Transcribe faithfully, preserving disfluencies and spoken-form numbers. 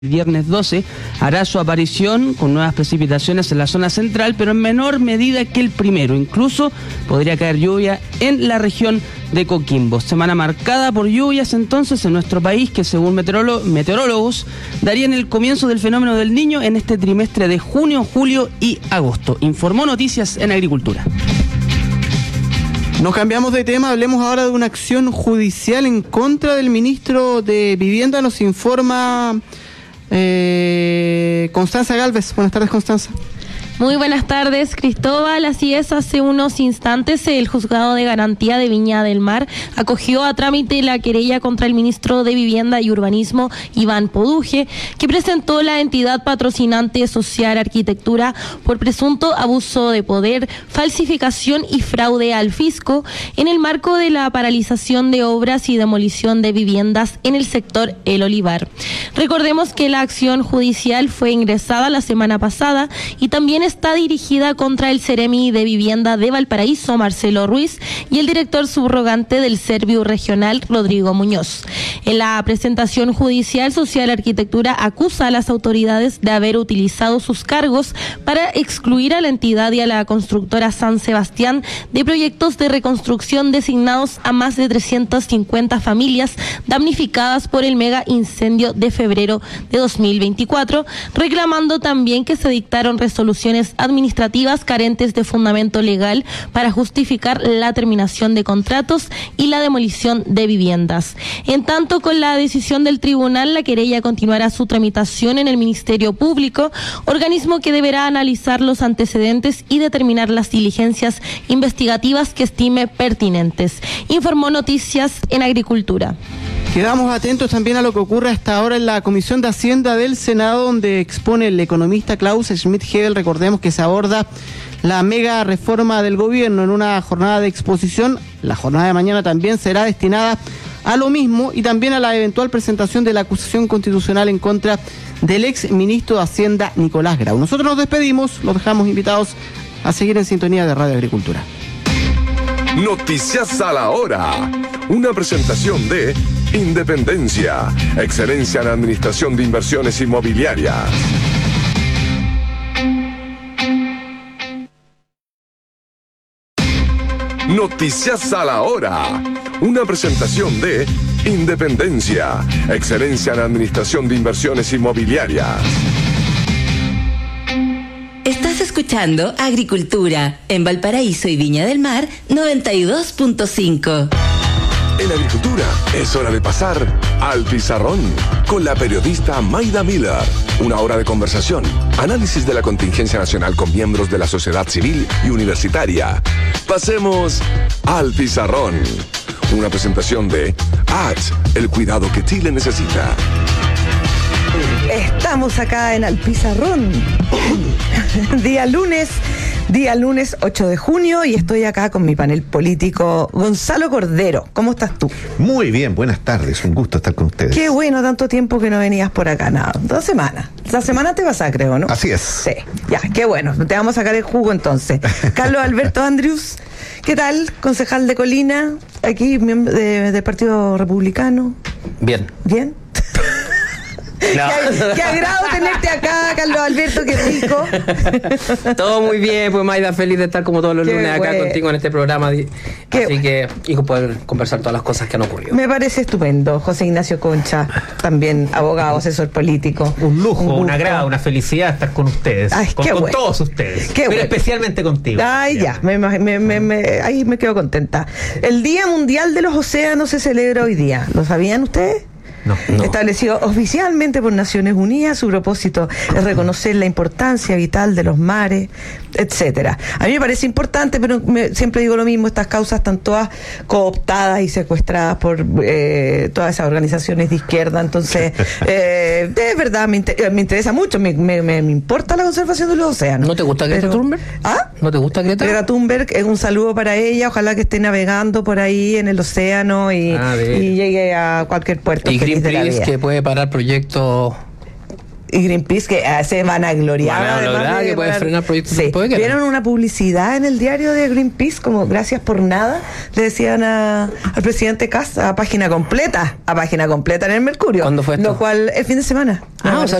Viernes doce hará su aparición con nuevas precipitaciones en la zona central, pero en menor medida que el primero. Incluso podría caer lluvia en la región de Coquimbo. Semana marcada por lluvias entonces en nuestro país que, según meteorólogos, darían el comienzo del fenómeno del Niño en este trimestre de junio, julio y agosto. Informó Noticias en Agricultura. Nos cambiamos de tema, hablemos ahora de una acción judicial en contra del ministro de Vivienda. Nos informa Eh, Constanza Galvez. Buenas tardes, Constanza. Muy buenas tardes, Cristóbal. Así es, hace unos instantes el Juzgado de Garantía de Viña del Mar acogió a trámite la querella contra el ministro de Vivienda y Urbanismo, Iván Poduje, que presentó la entidad patrocinante Social Arquitectura por presunto abuso de poder, falsificación y fraude al fisco en el marco de la paralización de obras y demolición de viviendas en el sector El Olivar. Recordemos que la acción judicial fue ingresada la semana pasada y también está dirigida contra el Ceremi de Vivienda de Valparaíso, Marcelo Ruiz, y el director subrogante del Serviu Regional, Rodrigo Muñoz. En la presentación judicial, Social Arquitectura acusa a las autoridades de haber utilizado sus cargos para excluir a la entidad y a la constructora San Sebastián de proyectos de reconstrucción designados a más de trescientas cincuenta familias damnificadas por el mega incendio de febrero de dos mil veinticuatro, reclamando también que se dictaron resoluciones administrativas carentes de fundamento legal para justificar la terminación de contratos y la demolición de viviendas. En tanto, con la decisión del tribunal, la querella continuará su tramitación en el Ministerio Público, organismo que deberá analizar los antecedentes y determinar las diligencias investigativas que estime pertinentes. Informó Noticias en Agricultura. Quedamos atentos también a lo que ocurre hasta ahora en la Comisión de Hacienda del Senado, donde expone el economista Klaus Schmidt-Hebel. Recordemos que se aborda la mega reforma del gobierno en una jornada de exposición. La jornada de mañana también será destinada a lo mismo y también a la eventual presentación de la acusación constitucional en contra del ex ministro de Hacienda, Nicolás Grau. Nosotros nos despedimos, los dejamos invitados a seguir en sintonía de Radio Agricultura. Noticias a la hora. Una presentación de Independencia, excelencia en administración de inversiones inmobiliarias. Noticias a la hora. Una presentación de Independencia, excelencia en administración de inversiones inmobiliarias. Estás escuchando Agricultura en Valparaíso y Viña del Mar noventa y dos punto cinco. En Agricultura es hora de pasar al pizarrón con la periodista Maida Miller. Una hora de conversación, análisis de la contingencia nacional con miembros de la sociedad civil y universitaria. Pasemos al pizarrón. Una presentación de A T, el cuidado que Chile necesita. Estamos acá en Al Pizarrón. Día lunes. Día lunes ocho de junio y estoy acá con mi panel político Gonzalo Cordero. ¿Cómo estás tú? Muy bien, buenas tardes, un gusto estar con ustedes. Qué bueno, tanto tiempo que no venías por acá, nada, dos semanas. La semana te vas a, creo, ¿no? Así es. Sí, ya, qué bueno, te vamos a sacar el jugo entonces. Carlos Alberto Andrews, ¿qué tal? Concejal de Colina, aquí miembro de, del Partido Republicano. Bien. ¿Bien? No. Qué, qué agrado tenerte acá, Carlos Alberto, qué rico. Todo muy bien, pues Maida, feliz de estar como todos los qué lunes acá bueno. contigo en este programa. Así qué que, y poder conversar todas las cosas que han ocurrido. Me parece estupendo. José Ignacio Concha, también abogado, asesor político. Un lujo, un, un agrado, una felicidad estar con ustedes. Ay, con, qué con bueno. todos ustedes. Qué pero bueno. Especialmente contigo. Ay, ya, me, me, me, me, ahí me quedo contenta. El Día Mundial de los Océanos se celebra hoy día. ¿Lo sabían ustedes? No, no. Establecido oficialmente por Naciones Unidas, su propósito es reconocer la importancia vital de los mares, etcétera. A mí me parece importante, pero me, siempre digo lo mismo, estas causas están todas cooptadas y secuestradas por eh, todas esas organizaciones de izquierda, entonces eh, de verdad me, inter me interesa mucho, me, me, me importa la conservación de los océanos. ¿No te gusta Greta pero, Thunberg? ¿Ah? ¿No te gusta Greta? Greta Thunberg, es un saludo para ella, ojalá que esté navegando por ahí en el océano y, y llegue a cualquier puerto. Y Greenpeace, que puede parar proyectos y Greenpeace, que eh, se van a gloriar. Vanagloriada que puede frenar proyectos sí. de poder. ¿Vieron una publicidad en el diario de Greenpeace como gracias por nada? Le decían a, al presidente Kast a página completa, a página completa en el Mercurio. ¿Cuándo fue esto? Lo cual, el fin de semana. Ah, o sea,